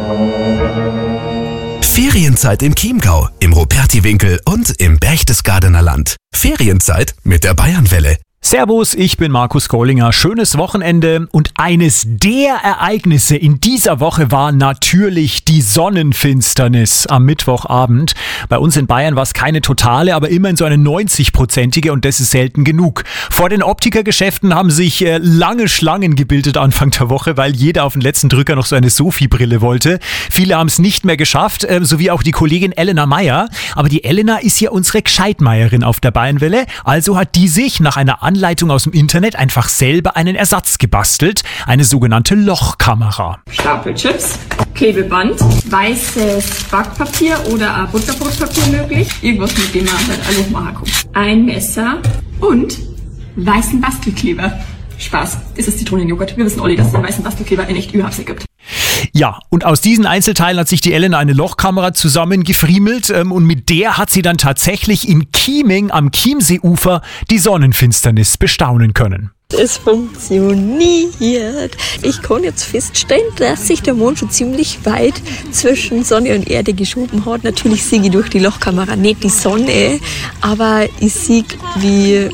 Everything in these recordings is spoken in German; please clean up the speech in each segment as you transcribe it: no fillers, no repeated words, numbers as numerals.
Ferienzeit im Chiemgau, im Rupertiwinkel und im Berchtesgadener Land. Ferienzeit mit der Bayernwelle. Servus, ich bin Markus Kohlinger. Schönes Wochenende und eines der Ereignisse in dieser Woche war natürlich die Sonnenfinsternis am Mittwochabend. Bei uns in Bayern war es keine totale, aber immerhin so eine 90-prozentige und das ist selten genug. Vor den Optikergeschäften haben sich lange Schlangen gebildet Anfang der Woche, weil jeder auf den letzten Drücker noch so eine Sophie-Brille wollte. Viele haben es nicht mehr geschafft, so wie auch die Kollegin Elena Meyer. Aber die Elena ist ja unsere Gescheitmeierin auf der Bayernwelle, also hat die sich nach einer Anleitung aus dem Internet einfach selber einen Ersatz gebastelt, eine sogenannte Lochkamera. Stapelchips, Klebeband, weißes Backpapier oder ein Butterbrotpapier möglich, irgendwas mit dem man halt alles machen kann. Ein Messer und weißen Bastelkleber. Spaß, das ist Zitronenjoghurt. Wir wissen alle, dass es den weißen Bastelkleber in echt überhaupt nicht gibt. Ja, und aus diesen Einzelteilen hat sich die Elena eine Lochkamera zusammengefriemelt und mit der hat sie dann tatsächlich in Chieming am Chiemseeufer die Sonnenfinsternis bestaunen können. Es funktioniert. Ich kann jetzt feststellen, dass sich der Mond schon ziemlich weit zwischen Sonne und Erde geschoben hat. Natürlich sehe ich durch die Lochkamera nicht die Sonne, aber ich sehe, wie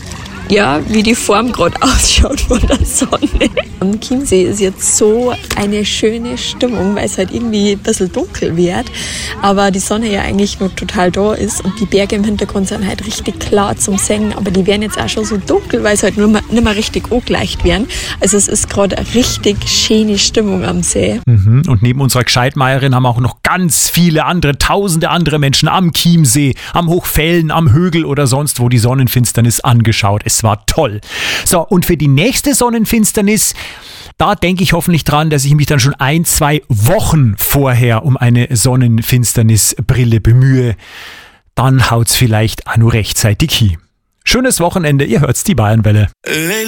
die Form gerade ausschaut von der Sonne. Am Chiemsee ist jetzt so eine schöne Stimmung, weil es halt irgendwie ein bisschen dunkel wird, aber die Sonne ja eigentlich noch total da ist und die Berge im Hintergrund sind halt richtig klar zum Sehen, aber die werden jetzt auch schon so dunkel, weil es halt nicht mehr richtig angeleicht werden. Also es ist gerade eine richtig schöne Stimmung am See. Und neben unserer Gescheitmeierin haben auch noch ganz viele andere, tausende andere Menschen am Chiemsee, am Hochfällen, am Högel oder sonst wo die Sonnenfinsternis angeschaut. Es war toll. So, und für die nächste Sonnenfinsternis, da denke ich hoffentlich dran, dass ich mich dann schon 1-2 Wochen vorher um eine Sonnenfinsternisbrille bemühe. Dann haut's vielleicht auch nur rechtzeitig hin. Schönes Wochenende, ihr hört's, die Bayernwelle.